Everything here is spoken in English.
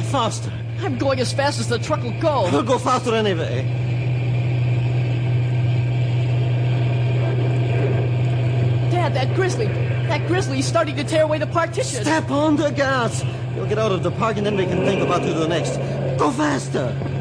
Faster. I'm going as fast as the truck will go. We'll go faster anyway. Dad, that grizzly's starting to tear away the partition. Step on the gas. We'll get out of the park and then we can think of what to do next. Go faster.